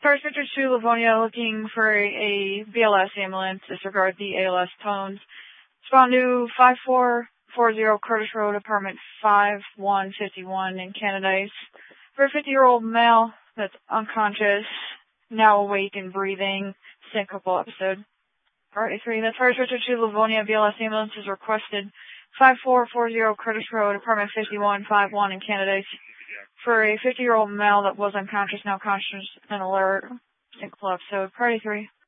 First, Victor 2, Livonia, looking for a BLS ambulance. Disregard the ALS tones. Respond to 5440 Curtis Road, apartment 5151 in Canada. For a 50-year-old male that's unconscious, now awake and breathing, syncopal episode. Priority 3, that's First Richard 2, Livonia, BLS ambulance is requested. 5440 Curtis Road, apartment 5151 in Canada. For a 50-year-old male that was unconscious, now conscious and alert, syncopal episode. Priority 3.